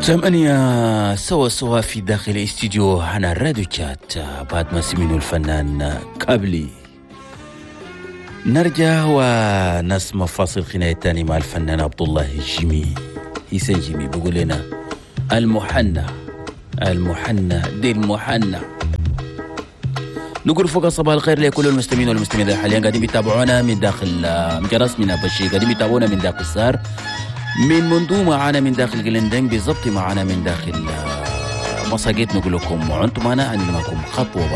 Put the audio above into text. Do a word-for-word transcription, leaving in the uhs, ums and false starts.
ثمانية سوا سوا في داخل استديو هنا الراديو تشات بعد ما سمعنا الفنان كابلي. نرجع ونسمع فاصل خناية تاني مع الفنان عبد الله الجيمي. حسين جيمي بيقول لنا المحنة المحنة دي المحنة. نقول فوق صباح الخير لكل المستمعين والمستمعين حاليا قاعدين بيتابعونا من داخل مجرس من أبشي، قاعدين بيتابعونا من داخل السار، من منذ معنا من داخل جلندن، بالضبط معنا من داخل مساقيت. نقول لكم وانتم معنا عندنا معكم خطوة